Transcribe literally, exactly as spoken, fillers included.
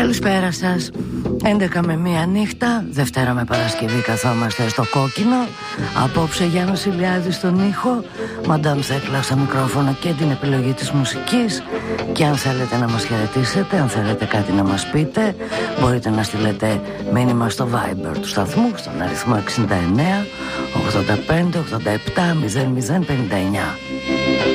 Καλησπέρα σας. έντεκα με μία νύχτα, Δευτέρα με Παρασκευή καθόμαστε στο κόκκινο. Απόψε Γιάννος Ηλιάδης στον ήχο, Μαντάμ Θέκλα στο μικρόφωνο και την επιλογή της μουσικής. Και αν θέλετε να μας χαιρετήσετε, αν θέλετε κάτι να μας πείτε, μπορείτε να στείλετε μήνυμα στο Viber του σταθμού στον αριθμό εξήντα εννέα ογδόντα πέντε ογδόντα επτά μηδέν μηδέν πενήντα εννέα.